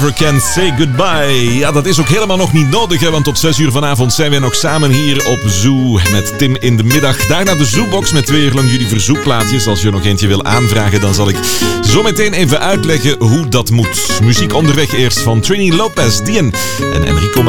Can say goodbye. Ja, dat is ook helemaal nog niet nodig, hè, want tot 6 uur vanavond zijn wij nog samen hier op Zoo met Tim in de middag. Daarna de Zoobox met 2 uur lang jullie verzoekplaatjes. Als je er nog eentje wil aanvragen, dan zal ik zo meteen even uitleggen hoe dat moet. Muziek onderweg eerst van Trini Lopez, Dien en Enrico